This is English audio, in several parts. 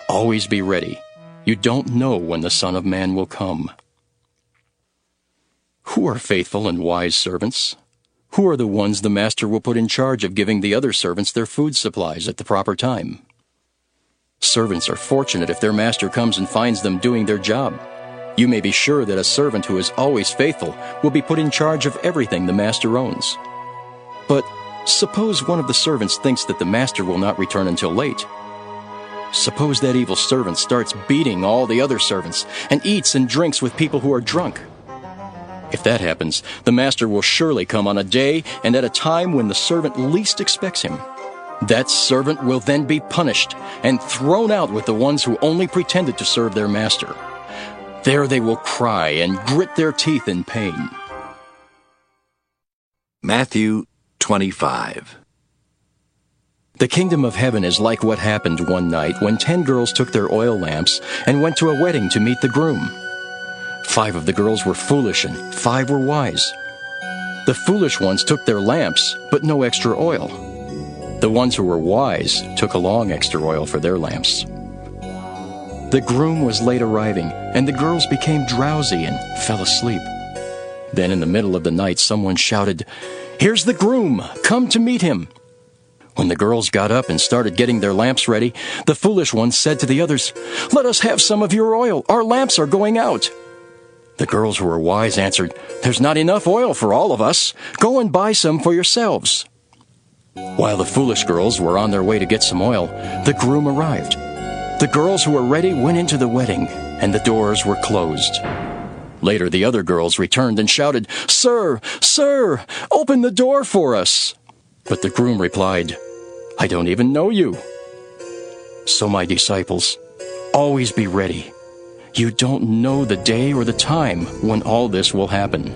Always be ready. You don't know when the Son of Man will come. Who are faithful and wise servants? Who are the ones the master will put in charge of giving the other servants their food supplies at the proper time? Servants are fortunate if their master comes and finds them doing their job. You may be sure that a servant who is always faithful will be put in charge of everything the master owns. But suppose one of the servants thinks that the master will not return until late. Suppose that evil servant starts beating all the other servants and eats and drinks with people who are drunk. If that happens, the master will surely come on a day and at a time when the servant least expects him. That servant will then be punished and thrown out with the ones who only pretended to serve their master. There they will cry and grit their teeth in pain. Matthew 25. The kingdom of heaven is like what happened one night when 10 girls took their oil lamps and went to a wedding to meet the groom. 5 of the girls were foolish and 5 were wise. The foolish ones took their lamps, but no extra oil. The ones who were wise took along extra oil for their lamps. The groom was late arriving, and the girls became drowsy and fell asleep. Then in the middle of the night, someone shouted, "Here's the groom! Come to meet him!" When the girls got up and started getting their lamps ready, the foolish ones said to the others, "Let us have some of your oil. Our lamps are going out." The girls who were wise answered, "There's not enough oil for all of us. Go and buy some for yourselves." While the foolish girls were on their way to get some oil, the groom arrived. The girls who were ready went into the wedding, and the doors were closed. Later, the other girls returned and shouted, "Sir, sir, open the door for us." But the groom replied, "I don't even know you." So, my disciples, always be ready. You don't know the day or the time when all this will happen.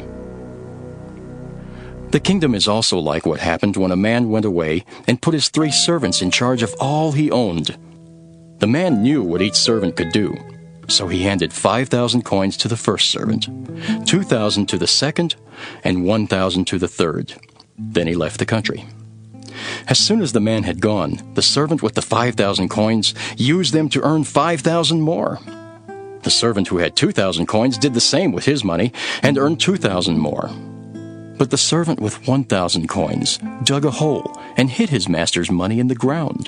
The kingdom is also like what happened when a man went away and put his 3 servants in charge of all he owned. The man knew what each servant could do, so he handed 5,000 coins to the first servant, 2,000 to the second, and 1,000 to the third. Then he left the country. As soon as the man had gone, the servant with the 5,000 coins used them to earn 5,000 more. The servant who had 2,000 coins did the same with his money and earned 2,000 more. But the servant with 1,000 coins dug a hole and hid his master's money in the ground.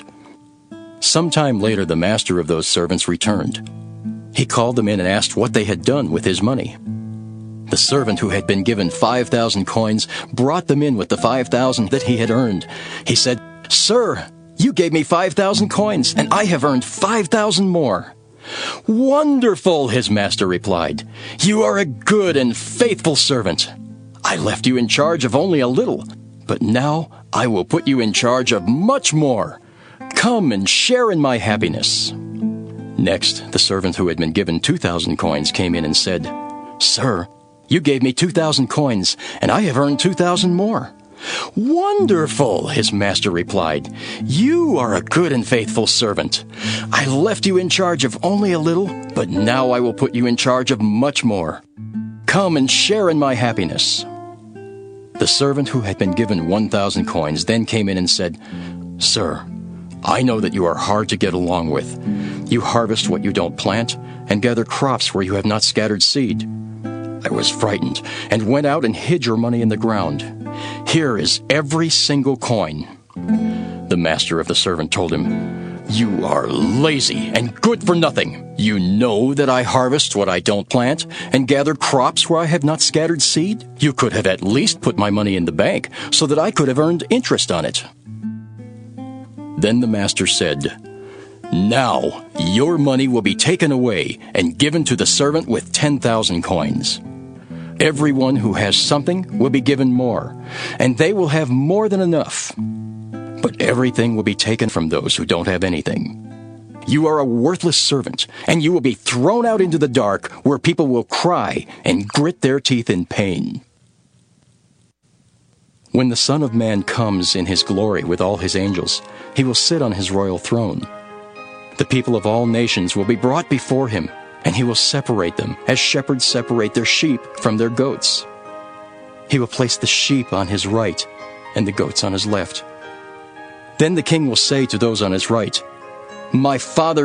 Some time later, the master of those servants returned. He called them in and asked what they had done with his money. The servant who had been given 5,000 coins brought them in with the 5,000 that he had earned. He said, "Sir, you gave me 5,000 coins, and I have earned 5,000 more." "Wonderful," his master replied. "You are a good and faithful servant. I left you in charge of only a little, but now I will put you in charge of much more. Come and share in my happiness." Next, the servant who had been given 2,000 coins came in and said, "Sir, you gave me 2,000 coins, and I have earned 2,000 more." "Wonderful," his master replied. "You are a good and faithful servant. I left you in charge of only a little, but now I will put you in charge of much more. Come and share in my happiness." The servant who had been given 1,000 coins then came in and said, "Sir, I know that you are hard to get along with. You harvest what you don't plant and gather crops where you have not scattered seed. I was frightened and went out and hid your money in the ground. Here is every single coin." The master of the servant told him, "You are lazy and good for nothing. You know that I harvest what I don't plant and gather crops where I have not scattered seed. You could have at least put my money in the bank so that I could have earned interest on it." Then the master said, "Now your money will be taken away and given to the servant with 10,000 coins. Everyone who has something will be given more, and they will have more than enough. But everything will be taken from those who don't have anything. You are a worthless servant, and you will be thrown out into the dark where people will cry and grit their teeth in pain." When the Son of Man comes in his glory with all his angels, he will sit on his royal throne. The people of all nations will be brought before him, and he will separate them as shepherds separate their sheep from their goats. He will place the sheep on his right and the goats on his left. Then the king will say to those on his right, "My Father